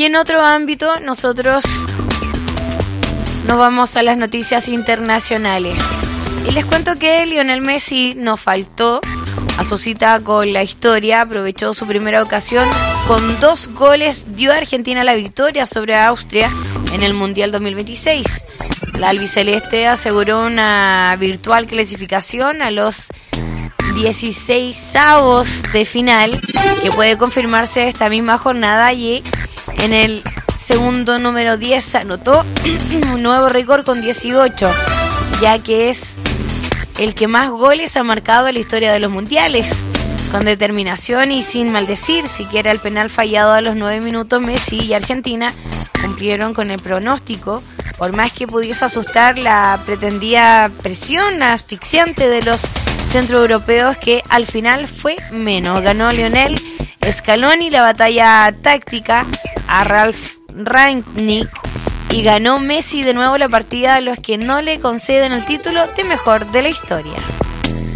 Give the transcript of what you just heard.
Y en otro ámbito, nosotros nos vamos a las noticias internacionales. Y les cuento que Lionel Messi no faltó a su cita con la historia, aprovechó su primera ocasión, con 2 goles dio a Argentina la victoria sobre Austria en el Mundial 2026. La albiceleste aseguró una virtual clasificación a los 16avos de final, que puede confirmarse esta misma jornada, y en el segundo número 10 anotó un nuevo récord con 18, ya que es el que más goles ha marcado en la historia de los mundiales. Con determinación y sin maldecir siquiera el penal fallado a los 9 minutos, Messi y Argentina cumplieron con el pronóstico, por más que pudiese asustar la pretendida presión asfixiante de los centroeuropeos, que al final fue menos. Ganó Lionel Scaloni la batalla táctica a Ralf Rangnick y ganó Messi de nuevo la partida a los que no le conceden el título de mejor de la historia.